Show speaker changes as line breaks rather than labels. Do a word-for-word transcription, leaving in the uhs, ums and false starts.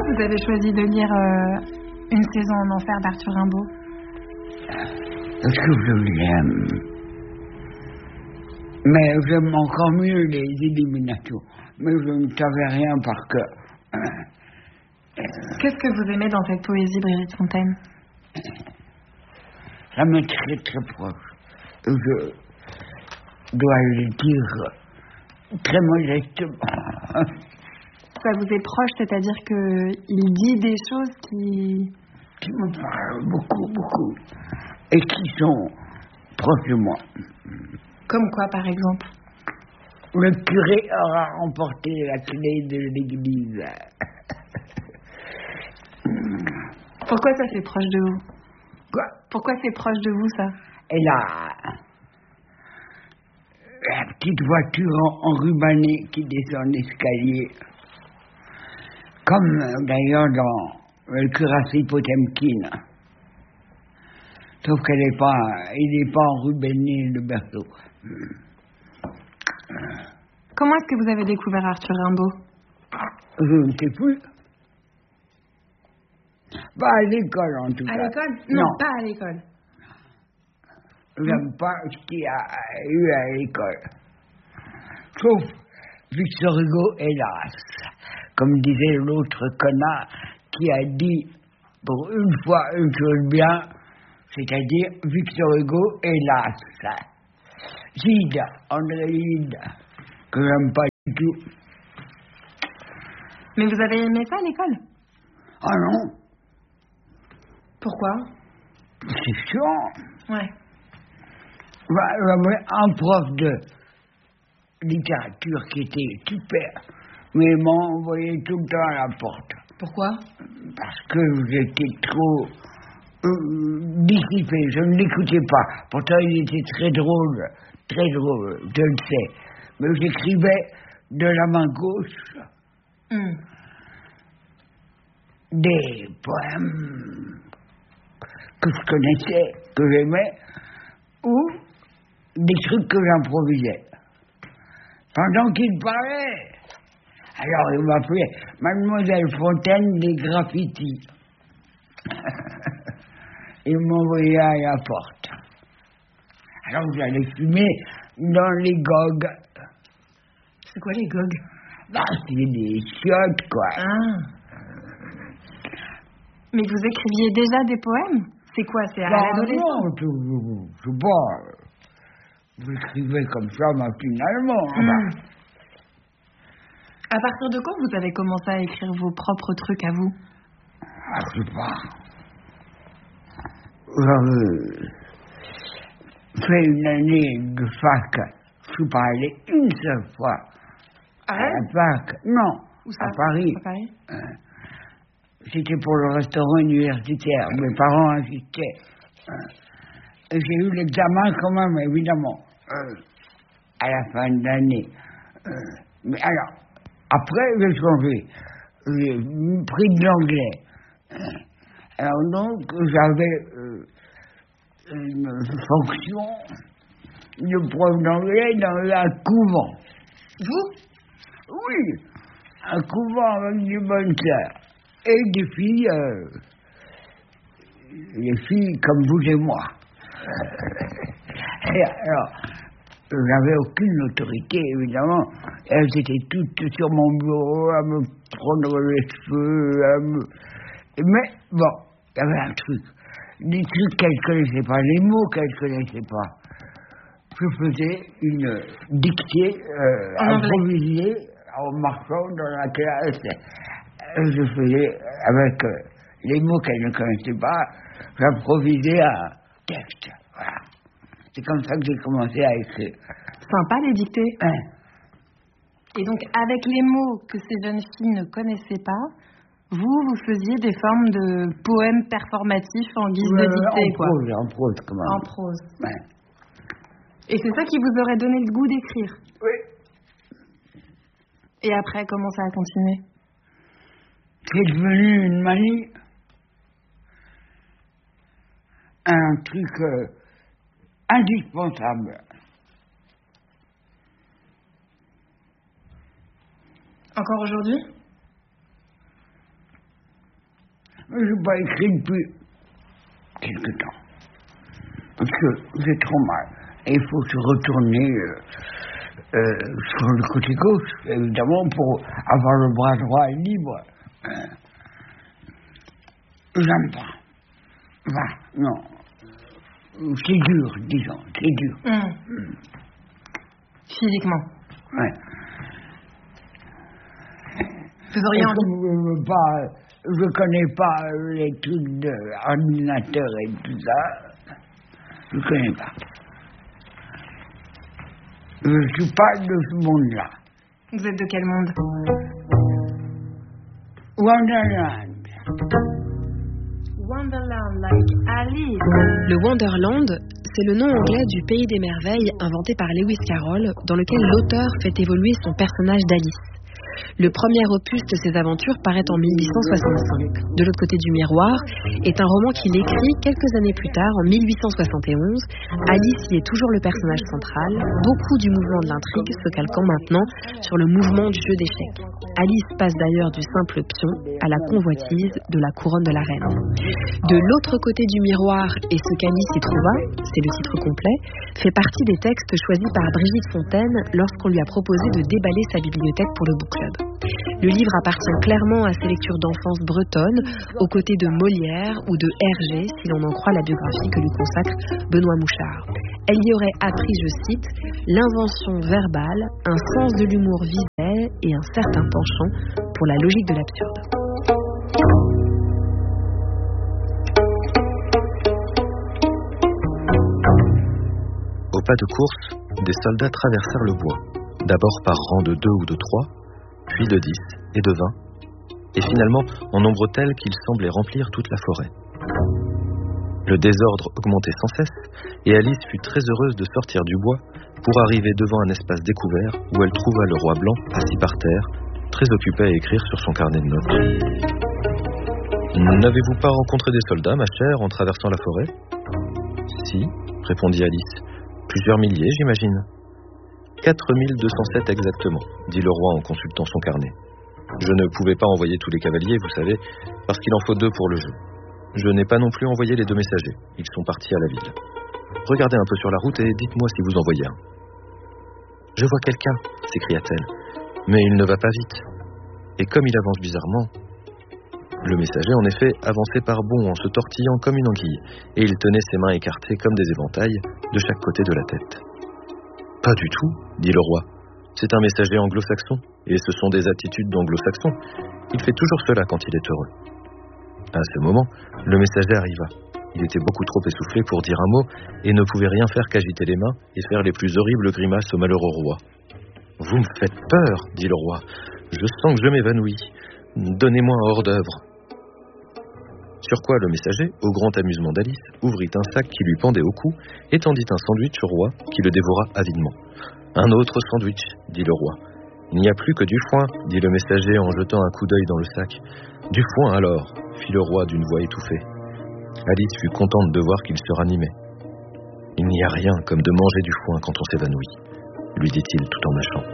vous avez choisi de lire euh, Une saison en enfer d'Arthur Rimbaud?
Parce que je l'aime. Mais j'aime encore mieux les Illuminations. Mais je ne savais rien par cœur.
Qu'est-ce que vous aimez dans cette poésie, Brigitte Fontaine?
Ça m'est très très proche. Je dois le dire très modestement.
Ça vous est proche, c'est-à-dire qu'il dit des choses qui...
qui me parlent beaucoup, beaucoup. Et qui sont proches de moi.
Comme quoi, par exemple?
Le curé aura remporté la clé de l'église.
Pourquoi ça c'est proche de vous?
Quoi?
Pourquoi c'est proche de vous, ça?
Et là, la petite voiture enrubanée qui descend l'escalier. Comme euh, d'ailleurs dans le cuirassé Potemkin. Sauf qu'elle n'est pas, il n'est pas enrubanné, le berceau.
Comment est-ce que vous avez découvert Arthur Rimbaud?
Je ne sais plus. Pas à l'école, en tout
à
cas.
À l'école? Non, non, pas à l'école.
J'aime mmh. pas ce qu'il y a eu à l'école. Sauf Victor Hugo, hélas. Comme disait l'autre connard qui a dit, pour une fois, une chose bien, c'est-à-dire Victor Hugo, hélas. Gide, André Gide, que j'aime pas du tout.
Mais vous avez aimé ça à l'école?
Ah non.
Pourquoi?
C'est chiant.
Ouais.
J'avais un prof de littérature qui était super, mais il m'a envoyé tout le temps à la porte.
Pourquoi?
Parce que j'étais trop euh, dissipé, je ne l'écoutais pas. Pourtant, il était très drôle, très drôle, je le sais. Mais j'écrivais de la main gauche mm. des poèmes que je connaissais, que j'aimais, ou des trucs que j'improvisais. Pendant qu'il parlait, alors il m'appelait Mademoiselle Fontaine des graffitis. Il m'envoyait à la porte. Alors j'allais fumer dans les gogues.
C'est quoi les gogues?
Bah, c'est des chiottes, quoi.
Ah. Mais vous écriviez déjà des poèmes? C'est quoi? C'est à l'adolescence?
Non, je sais pas. J'écrivais comme ça machinalement.
Mmh. À partir de quand vous avez commencé à écrire vos propres trucs à vous?
Ah, je sais pas. J'avais fait une année de fac. Je suis pas allé une seule fois
ah,
à la fac. Non,
où ça?
À Paris.
À Paris.
Euh, C'était pour le restaurant universitaire. Mes parents insistaient. Euh, J'ai eu l'examen quand même, évidemment, euh, à la fin de l'année. Euh, mais alors, après, j'ai changé. J'ai pris de l'anglais. Euh, alors donc, j'avais euh, une fonction de prof d'anglais dans un couvent.
Vous?
Oui, un couvent avec des bonnes sœurs. Et des filles, euh, des filles comme vous et moi. Et alors, j'avais aucune autorité, évidemment. Elles étaient toutes sur mon bureau à me prendre les cheveux, à me... Mais, bon, il y avait un truc. Des trucs qu'elles ne connaissaient pas, les mots qu'elles ne connaissaient pas. Je faisais une dictée euh, improvisée en marchant dans la classe. Je faisais, avec euh, les mots qu'elles ne connaissaient pas, j'improvisais un texte. Voilà. C'est comme ça que j'ai commencé à écrire.
Sympa les dictées.
Hein?
Et donc, avec les mots que ces jeunes filles ne connaissaient pas, vous, vous faisiez des formes de poèmes performatifs en guise
euh,
de dictée,
en
quoi.
Prose, en prose, quand même.
En prose.
Ouais.
Et c'est ça qui vous aurait donné le goût d'écrire?
Oui.
Et après, comment ça a continué?
C'est devenu une manie. Un truc euh, indispensable.
Encore aujourd'hui?
je n'ai pas écrit depuis quelque temps. Parce que j'ai trop mal. Et il faut se retourner euh, euh, sur le côté gauche, évidemment, pour avoir le bras droit libre. Euh, J'aime pas. Enfin, non. C'est dur, disons, c'est dur.
Mmh. Mmh. Physiquement.
Ouais.
Vous auriez envie...
Je pas, je connais pas les trucs d'ordinateur et tout ça. Je connais pas. Je suis pas de ce monde-là.
Vous êtes de quel monde?
Wonderland.
Wonderland, like Alice.
Le Wonderland, c'est le nom anglais du pays des merveilles inventé par Lewis Carroll, dans lequel l'auteur fait évoluer son personnage d'Alice. Le premier opus de ses aventures paraît en mille huit cent soixante-cinq. De l'autre côté du miroir est un roman qu'il écrit quelques années plus tard, en mille huit cent soixante et onze. Alice y est toujours le personnage central, beaucoup du mouvement de l'intrigue se calquant maintenant sur le mouvement du jeu d'échecs. Alice passe d'ailleurs du simple pion à la convoitise de la couronne de la reine. De l'autre côté du miroir et ce qu'Alice y trouva, c'est le titre complet, fait partie des textes choisis par Brigitte Fontaine lorsqu'on lui a proposé de déballer sa bibliothèque pour le book club. Le livre appartient clairement à ses lectures d'enfance bretonnes, aux côtés de Molière ou de Hergé, si l'on en croit la biographie que lui consacre Benoît Mouchard. Elle y aurait appris, je cite, l'invention verbale, un sens de l'humour visuel et un certain penchant pour la logique de l'absurde.
Au pas de course, des soldats traversèrent le bois, d'abord par rang de deux ou de trois, puis de dix et de vingt, et finalement en nombre tel qu'il semblait remplir toute la forêt. Le désordre augmentait sans cesse, et Alice fut très heureuse de sortir du bois pour arriver devant un espace découvert où elle trouva le roi blanc assis par terre, très occupé à écrire sur son carnet de notes. « N'avez-vous pas rencontré des soldats, ma chère, en traversant la forêt ?»« Si, répondit Alice. Plusieurs milliers, j'imagine. » quatre mille deux cent sept exactement, dit le roi en consultant son carnet. Je ne pouvais pas envoyer tous les cavaliers, vous savez, parce qu'il en faut deux pour le jeu. Je n'ai pas non plus envoyé les deux messagers. Ils sont partis à la ville. Regardez un peu sur la route et dites-moi si vous en voyez un. Je vois quelqu'un, s'écria-t-elle, mais il ne va pas vite. Et comme il avance bizarrement... Le messager, en effet, avançait par bonds en se tortillant comme une anguille, et il tenait ses mains écartées comme des éventails de chaque côté de la tête. Pas du tout, dit le roi. C'est un messager anglo-saxon, et ce sont des attitudes d'anglo-saxon. Il fait toujours cela quand il est heureux. À ce moment, le messager arriva. Il était beaucoup trop essoufflé pour dire un mot, et ne pouvait rien faire qu'agiter les mains et faire les plus horribles grimaces au malheureux roi. Vous me faites peur, dit le roi. Je sens que je m'évanouis. Donnez-moi un hors-d'œuvre. Sur quoi le messager, au grand amusement d'Alice, ouvrit un sac qui lui pendait au cou et tendit un sandwich au roi qui le dévora avidement. Un autre sandwich, dit le roi. Il n'y a plus que du foin, dit le messager en jetant un coup d'œil dans le sac. Du foin alors, fit le roi d'une voix étouffée. Alice fut contente de voir qu'il se ranimait. Il n'y a rien comme de manger du foin quand on s'évanouit, lui dit-il tout en mâchant.